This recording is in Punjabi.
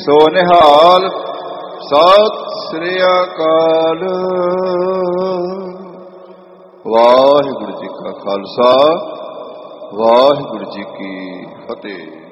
ਸੋ ਨਿਹਾਲ। ਸਤਿ ਸ੍ਰੀ ਅਕਾਲ। ਵਾਹਿਗੁਰੂ ਜੀ ਕਾ ਖਾਲਸਾ, ਵਾਹਿਗੁਰੂ ਜੀ ਕੀ ਫਤਿਹ।